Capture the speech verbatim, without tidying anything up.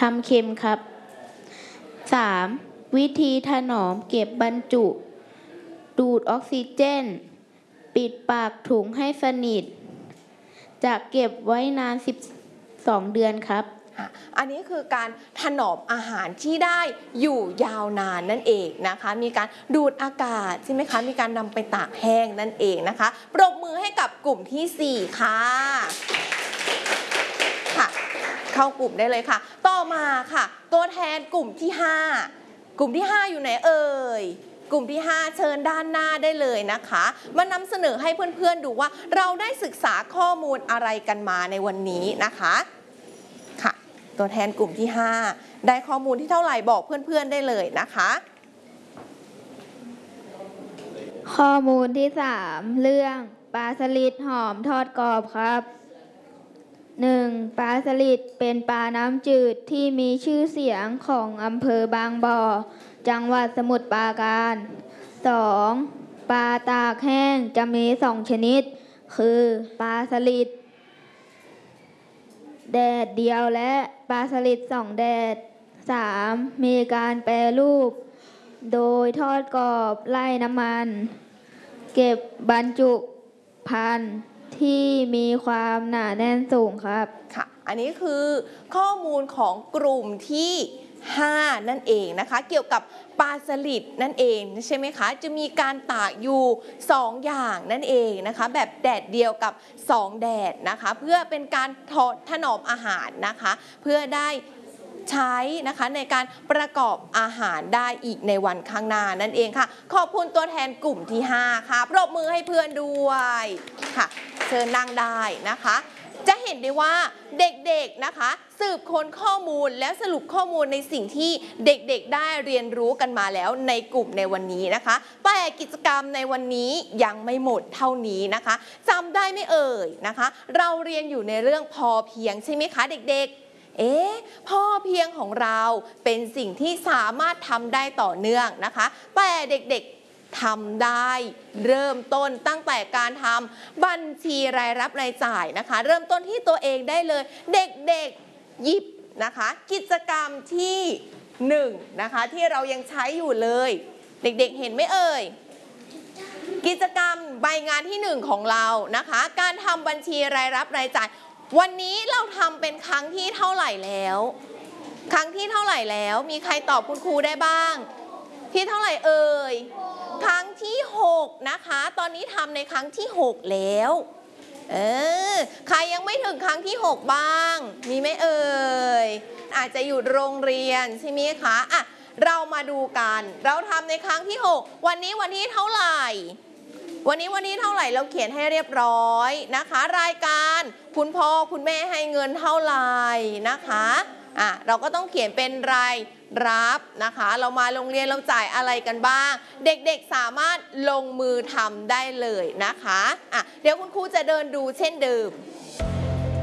ำเค็มครับ สาม. วิธีถนอมเก็บบรรจุดูดออกซิเจนปิดปากถุงให้สนิทจะเก็บไว้นานสิบสองเดือนครับอันนี้คือการถนอมอาหารที่ได้อยู่ยาวนานนั่นเองนะคะมีการดูดอากาศใช่ไหมคะมีการนำไปตากแห้งนั่นเองนะคะปรบมือให้กับกลุ่มที่สี่ค่ะค่ะเข้ากลุ่มได้เลยค่ะต่อมาค่ะตัวแทนกลุ่มที่ห้ากลุ่มที่ห้าอยู่ไหนเอ่ยกลุ่มที่ห้าเชิญด้านหน้าได้เลยนะคะมานำเสนอให้เพื่อนๆดูว่าเราได้ศึกษาข้อมูลอะไรกันมาในวันนี้นะคะค่ะตัวแทนกลุ่มที่ห้าได้ข้อมูลที่เท่าไหร่บอกเพื่อนๆได้เลยนะคะข้อมูลที่สามเรื่องปลาสลิดหอมทอดกรอบครับ หนึ่ง. ปลาสลิดเป็นปลาน้ำจืดที่มีชื่อเสียงของอำเภอบางบ่อจังหวัดสมุทรปราการ สอง. ปลาตากแห้งจะมีสองชนิดคือปลาสลิดแดดเดียวและปลาสลิดสองแดด สาม. มีการแปรรูปโดยทอดกรอบไล่น้ำมันเก็บบรรจุภัณฑ์ที่มีความหนาแน่นสูงครับค่ะอันนี้คือข้อมูลของกลุ่มที่ห้านั่นเองนะคะเกี่ยวกับปลาสลิดนั่นเองใช่ไหมคะจะมีการตากอยู่สองอย่างนั่นเองนะคะแบบแดดเดียวกับสองแดดนะคะเพื่อเป็นการถนอมอาหารนะคะเพื่อได้ใช้นะคะในการประกอบอาหารได้อีกในวันข้างหน้านั่นเองค่ะขอบคุณตัวแทนกลุ่มที่ห้าค่ะปรบมือให้เพื่อนด้วยค่ะเชิญนั่งได้นะคะจะเห็นได้ว่าเด็กๆนะคะสืบค้นข้อมูลและสรุปข้อมูลในสิ่งที่เด็กๆได้เรียนรู้กันมาแล้วในกลุ่มในวันนี้นะคะแต่กิจกรรมในวันนี้ยังไม่หมดเท่านี้นะคะจำได้ไหมเอ่ยนะคะเราเรียนอยู่ในเรื่องพอเพียงใช่ไหมคะเด็กๆเอ๊ะพอเพียงของเราเป็นสิ่งที่สามารถทำได้ต่อเนื่องนะคะแต่เด็กๆทำได้เริ่มต้นตั้งแต่การทำบัญชีรายรับรายจ่ายนะคะเริ่มต้นที่ตัวเองได้เลยเด็กๆหยิบนะคะกิจกรรมที่หนึ่งนะคะที่เรายังใช้อยู่เลยเด็กๆเห็นไหมเอ่ยกิจกรรมใบงานที่หนึ่งของเรานะคะการทำบัญชีรายรับรายจ่ายวันนี้เราทำเป็นครั้งที่เท่าไหร่แล้วครั้งที่เท่าไหร่แล้วมีใครตอบคุณครูได้บ้างที่เท่าไหร่เอ่ยครั้งที่หกนะคะตอนนี้ทำในครั้งที่หกแล้วเออใครยังไม่ถึงครั้งที่หกบ้างมีไหมเอ่ยอาจจะอยู่โรงเรียนใช่ไหมคะอ่ะเรามาดูกันเราทำในครั้งที่หกวันนี้วันที่เท่าไหร่วันนี้วันนี้เท่าไหร่เราเขียนให้เรียบร้อยนะคะรายการคุณพ่อคุณแม่ให้เงินเท่าไหร่นะคะอ่ะเราก็ต้องเขียนเป็นรายรับนะคะเรามาโรงเรียนเราจ่ายอะไรกันบ้างเด็กๆสามารถลงมือทำได้เลยนะคะอ่ะเดี๋ยวคุณครูจะเดินดูเช่นเดิม